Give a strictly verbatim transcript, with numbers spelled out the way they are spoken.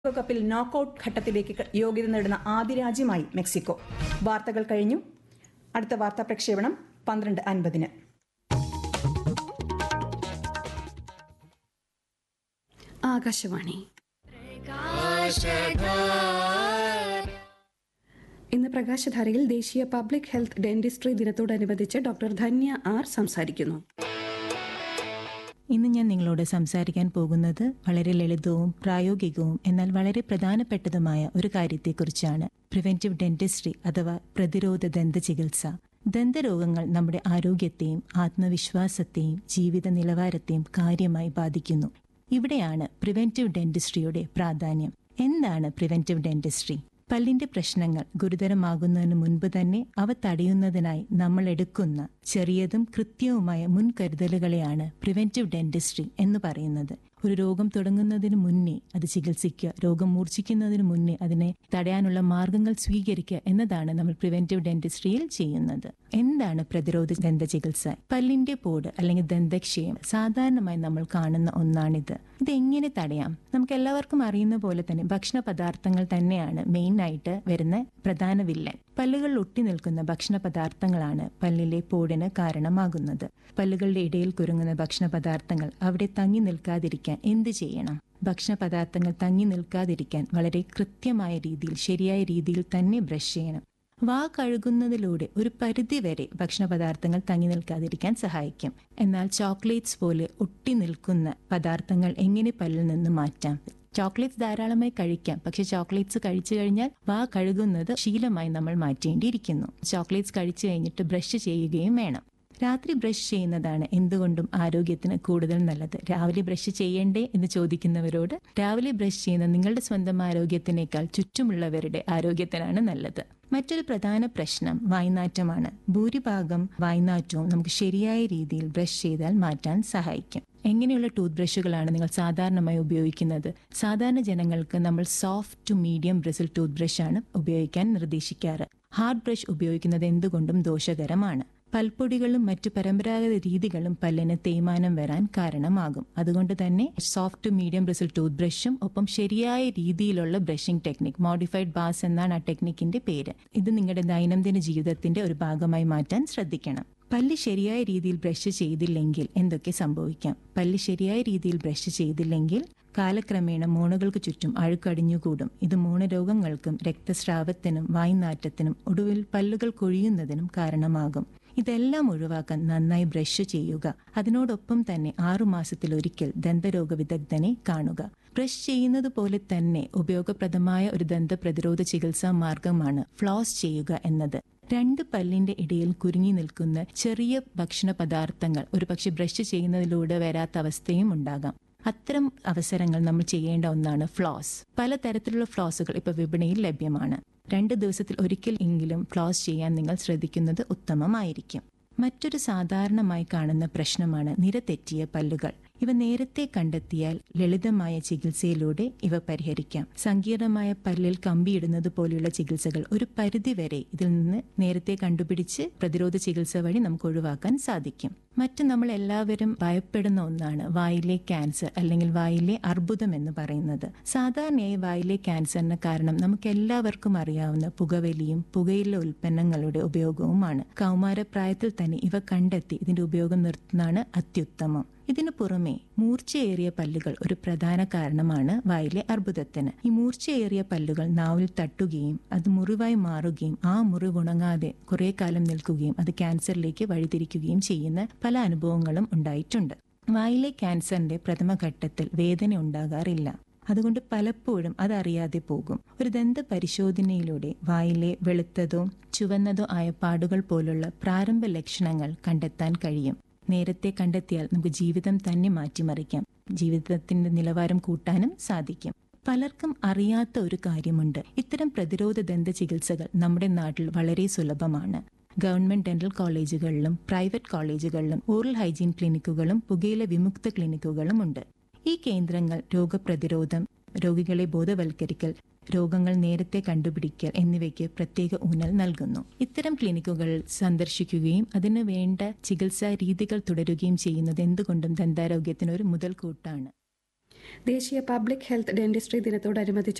ലോകകപ്പിൽ നോക്കൌട്ട് ഘട്ടത്തിലേക്ക് യോഗ്യത നേടുന്ന ആദ്യ രാജ്യമായി മെക്സിക്കോ. വാർത്തകൾ കഴിഞ്ഞു. അടുത്ത വാർത്താ പ്രക്ഷേപണം പന്ത്രണ്ട് അൻപതിന്. ആകാശവാണി. ഇന്ന് പ്രകാശധാരയിൽ ദേശീയ പബ്ലിക് ഹെൽത്ത് ഡെന്റിസ്ട്രി ദിനത്തോടനുബന്ധിച്ച് ഡോക്ടർ ധന്യ ആർ സംസാരിക്കുന്നു. ഇന്ന് ഞാൻ നിങ്ങളോട് സംസാരിക്കാൻ പോകുന്നത് വളരെ ലളിതവും പ്രായോഗികവും എന്നാൽ വളരെ പ്രധാനപ്പെട്ടതുമായ ഒരു കാര്യത്തെക്കുറിച്ചാണ്. പ്രിവെന്റീവ് ഡെന്റിസ്ട്രി അഥവാ പ്രതിരോധ ദന്ത ചികിത്സ. ദന്തരോഗങ്ങൾ നമ്മുടെ ആരോഗ്യത്തെയും ആത്മവിശ്വാസത്തെയും ജീവിത നിലവാരത്തെയും കാര്യമായി ബാധിക്കുന്നു. ഇവിടെയാണ് പ്രിവെന്റീവ് ഡെന്റിസ്ട്രിയുടെ പ്രാധാന്യം. എന്താണ് പ്രിവെന്റീവ് ഡെന്റിസ്ട്രി? പല്ലിന്റെ പ്രശ്നങ്ങൾ ഗുരുതരമാകുന്നതിന് മുൻപ് തന്നെ അവ തടയുന്നതിനായി നമ്മൾ എടുക്കുന്ന ചെറിയതും കൃത്യവുമായ മുൻകരുതലുകളെയാണ് പ്രിവെന്റീവ് ഡെന്റിസ്ട്രി എന്ന് പറയുന്നത്. ഒരു രോഗം തുടങ്ങുന്നതിന് മുന്നേ അത് ചികിത്സിക്കുക, രോഗം മൂർച്ഛിക്കുന്നതിന് മുന്നേ അതിനെ തടയാനുള്ള മാർഗങ്ങൾ സ്വീകരിക്കുക എന്നതാണ് നമ്മൾ പ്രിവെന്റീവ് ഡെന്റിസ്ട്രിയിൽ ചെയ്യുന്നത്. എന്താണ് പ്രതിരോധ ദന്ത ചികിത്സ? പല്ലിന്റെ പോട് അല്ലെങ്കിൽ ദന്തക്ഷയം സാധാരണമായി നമ്മൾ കാണുന്ന ഒന്നാണിത്. ഇതെങ്ങനെ തടയാം? നമുക്ക് എല്ലാവർക്കും അറിയുന്ന പോലെ തന്നെ ഭക്ഷണ പദാർത്ഥങ്ങൾ തന്നെയാണ് മെയിൻ ആയിട്ട് വരുന്ന പ്രധാന വില്ലൻ. പല്ലുകളിൽ ഒട്ടി നിൽക്കുന്ന ഭക്ഷണ പദാർത്ഥങ്ങളാണ് പല്ലിലെ പോടിന് കാരണമാകുന്നത്. പല്ലുകളുടെ ഇടയിൽ കുരുങ്ങുന്ന ഭക്ഷണ പദാർത്ഥങ്ങൾ അവിടെ തങ്ങി നിൽക്കാതിരിക്കാൻ എന്ത് ചെയ്യണം? ഭക്ഷണ പദാർത്ഥങ്ങൾ തങ്ങി നിൽക്കാതിരിക്കാൻ വളരെ കൃത്യമായ രീതിയിൽ ശരിയായ രീതിയിൽ തന്നെ ബ്രഷ് ചെയ്യണം. വാ കഴുകുന്നതിലൂടെ ഒരു പരിധി വരെ ഭക്ഷണ പദാർത്ഥങ്ങൾ തങ്ങി നിൽക്കാതിരിക്കാൻ സഹായിക്കും. എന്നാൽ ചോക്ലേറ്റ്സ് പോലെ ഒട്ടി നിൽക്കുന്ന പദാർത്ഥങ്ങൾ എങ്ങനെ പല്ലിൽ നിന്ന് മാറ്റാം? ചോക്ലേറ്റ്സ് ധാരാളമായി കഴിക്കാം, പക്ഷെ ചോക്ലേറ്റ്സ് കഴിച്ചു കഴിഞ്ഞാൽ വാ കഴുകുന്നത് ശീലമായി നമ്മൾ മാറ്റേണ്ടിയിരിക്കുന്നു. ചോക്ലേറ്റ്സ് കഴിച്ചു കഴിഞ്ഞിട്ട് ബ്രഷ് ചെയ്യുകയും വേണം. രാത്രി ബ്രഷ് ചെയ്യുന്നതാണ് എന്തുകൊണ്ടും ആരോഗ്യത്തിന് കൂടുതൽ നല്ലത്. രാവിലെ ബ്രഷ് ചെയ്യണ്ടേ എന്ന് ചോദിക്കുന്നവരോട്, രാവിലെ ബ്രഷ് ചെയ്യുന്ന നിങ്ങളുടെ സ്വന്തം ആരോഗ്യത്തിനേക്കാൾ ചുറ്റുമുള്ളവരുടെ ആരോഗ്യത്തിനാണ് നല്ലത്. മറ്റൊരു പ്രധാന പ്രശ്നം വായ്നാറ്റമാണ്. ഭൂരിഭാഗം വായ്നാറ്റവും നമുക്ക് ശരിയായ രീതിയിൽ ബ്രഷ് ചെയ്താൽ മാറ്റാൻ സഹായിക്കും. എങ്ങനെയുള്ള ടൂത്ത് ബ്രഷുകളാണ് നിങ്ങൾ സാധാരണമായി ഉപയോഗിക്കുന്നത്? സാധാരണ ജനങ്ങൾക്ക് നമ്മൾ soft to medium bristle tooth ബ്രഷാണ് ഉപയോഗിക്കാൻ നിർദ്ദേശിക്കാറ്. ഹാർഡ് ബ്രഷ് ഉപയോഗിക്കുന്നത് എന്തുകൊണ്ടും ദോഷകരമാണ്. പൽപ്പൊടികളും മറ്റു പരമ്പരാഗത രീതികളും പല്ലിന് തേയ്മാനം വരാൻ കാരണമാകും. അതുകൊണ്ട് തന്നെ soft to medium bristle tooth ബ്രഷും ഒപ്പം ശരിയായ രീതിയിലുള്ള ബ്രഷിംഗ് ടെക്നിക്, മോഡിഫൈഡ് ബാസ് എന്നാണ് ആ ടെക്നിക്കിന്റെ പേര്. ഇത് നിങ്ങളുടെ ദൈനംദിന ജീവിതത്തിന്റെ ഒരു ഭാഗമായി മാറ്റാൻ ശ്രദ്ധിക്കണം. പല്ല് ശരിയായ രീതിയിൽ ബ്രഷ് ചെയ്തില്ലെങ്കിൽ എന്തൊക്കെ സംഭവിക്കാം? പല്ല് ശരിയായ രീതിയിൽ ബ്രഷ് ചെയ്തില്ലെങ്കിൽ കാലക്രമേണ മോണകൾക്ക് ചുറ്റും അഴുക്കടിഞ്ഞുകൂടും. ഇത് മോണരോഗങ്ങൾക്കും രക്തസ്രാവത്തിനും വായ്നാറ്റത്തിനും ഒടുവിൽ പല്ലുകൾ കൊഴിയുന്നതിനും കാരണമാകും. ഇതെല്ലാം ഒഴിവാക്കാൻ നന്നായി ബ്രഷ് ചെയ്യുക. അതിനോടൊപ്പം തന്നെ ആറുമാസത്തിലൊരിക്കൽ ദന്തരോഗ വിദഗ്ധനെ കാണുക. ബ്രഷ് ചെയ്യുന്നത് പോലെ തന്നെ ഉപയോഗപ്രദമായ ഒരു ദന്ത പ്രതിരോധ ചികിത്സാ മാർഗമാണ് ഫ്ലോസ് ചെയ്യുക എന്നത്. രണ്ട് പല്ലിന്റെ ഇടയിൽ കുരുങ്ങി നിൽക്കുന്ന ചെറിയ ഭക്ഷണ പദാർത്ഥങ്ങൾ ഒരുപക്ഷെ ബ്രഷ് ചെയ്യുന്നതിലൂടെ വരാത്ത അവസ്ഥയും ഉണ്ടാകാം. അത്തരം അവസരങ്ങൾ നമ്മൾ ചെയ്യേണ്ട ഒന്നാണ് ഫ്ലോസ്. പലതരത്തിലുള്ള ഫ്ലോസുകൾ ഇപ്പൊ വിപണിയിൽ ലഭ്യമാണ്. രണ്ട് ദിവസത്തിൽ ഒരിക്കൽ എങ്കിലും ഫ്ലോസ് ചെയ്യാൻ നിങ്ങൾ ശ്രദ്ധിക്കുന്നത് ഉത്തമമായിരിക്കും. മറ്റൊരു സാധാരണമായി കാണുന്ന പ്രശ്നമാണ് നിരതെറ്റിയ പല്ലുകൾ. ഇവ നേരത്തെ കണ്ടെത്തിയാൽ ലളിതമായ ചികിത്സയിലൂടെ ഇവ പരിഹരിക്കാം. സങ്കീർണമായ പല്ലിൽ കമ്പിയിടുന്നത് പോലെയുള്ള ചികിത്സകൾ ഒരു പരിധിവരെ ഇതിൽ നിന്ന് നേരത്തെ കണ്ടുപിടിച്ച് പ്രതിരോധ ചികിത്സ വഴി നമുക്ക് ഒഴിവാക്കാൻ സാധിക്കും. മറ്റു നമ്മൾ എല്ലാവരും ഭയപ്പെടുന്ന ഒന്നാണ് വായിലെ ക്യാൻസർ അല്ലെങ്കിൽ വായിലെ അർബുദം എന്ന് പറയുന്നത്. സാധാരണയായി വായിലെ ക്യാൻസറിന് കാരണം നമുക്ക് എല്ലാവർക്കും അറിയാവുന്ന പുകവലിയും പുകയില ഉൽപ്പന്നങ്ങളുടെ ഉപയോഗവുമാണ്. കൗമാരപ്രായത്തിൽ തന്നെ ഇവ കണ്ടെത്തി ഇതിന്റെ ഉപയോഗം നിർത്തുന്നതാണ് അത്യുത്തമം. ഇതിനു പുറമെ മൂർച്ചയേറിയ പല്ലുകൾ ഒരു പ്രധാന കാരണമാണ് വായിലെ അർബുദത്തിന്. ഈ മൂർച്ചയേറിയ പല്ലുകൾ നാവിൽ തട്ടുകയും അത് മുറിവായി മാറുകയും ആ മുറിവ് ഉണങ്ങാതെ കുറെ കാലം നിൽക്കുകയും അത് ക്യാൻസറിലേക്ക് വഴിതിരിക്കുകയും ചെയ്യുന്ന പല അനുഭവങ്ങളും ഉണ്ടായിട്ടുണ്ട്. വായിലെ ക്യാൻസറിന്റെ പ്രഥമഘട്ടത്തിൽ വേദന ഉണ്ടാകാറില്ല. അതുകൊണ്ട് പലപ്പോഴും അതറിയാതെ പോകും. ഒരു ദന്ത പരിശോധനയിലൂടെ വായിലെ വെളുത്തതോ ചുവന്നതോ ആയ പാടുകൾ പോലുള്ള പ്രാരംഭ ലക്ഷണങ്ങൾ കണ്ടെത്താൻ കഴിയും. നേരത്തെ കണ്ടെത്തിയാൽ നമുക്ക് ജീവിതം തന്നെ മാറ്റിമറിക്കാം. ജീവിതത്തിന്റെ നിലവാരം കൂട്ടാനും സാധിക്കും. പലർക്കും അറിയാത്ത ഒരു കാര്യമുണ്ട്. ഇത്തരം പ്രതിരോധ ദന്ത ചികിത്സകൾ നമ്മുടെ നാട്ടിൽ വളരെ സുലഭമാണ്. ഗവൺമെന്റ് ഡെന്റൽ കോളേജുകളിലും പ്രൈവറ്റ് കോളേജുകളിലും ഓറൽ ഹൈജീൻ ക്ലിനിക്കുകളും പുകയില വിമുക്ത ക്ലിനിക്കുകളും ഉണ്ട്. ഈ കേന്ദ്രങ്ങൾ രോഗപ്രതിരോധം, രോഗികളെ ബോധവൽക്കരിക്കൽ, രോഗങ്ങൾ നേരത്തെ കണ്ടുപിടിക്കൽ എന്നിവയ്ക്ക് പ്രത്യേക ഊന്നൽ നൽകുന്നു. ഇത്തരം ക്ലിനിക്കുകൾ സന്ദർശിക്കുകയും അതിനു വേണ്ട ചികിത്സാ രീതികൾ തുടരുകയും ചെയ്യുന്നത് എന്തുകൊണ്ടും ദന്താരോഗ്യത്തിന് ഒരു മുതൽക്കൂട്ടാണ്. ദേശീയ പബ്ലിക് ഹെൽത്ത് ഡെന്റിസ്ട്രി ദിനത്തോടനുബന്ധിച്ച്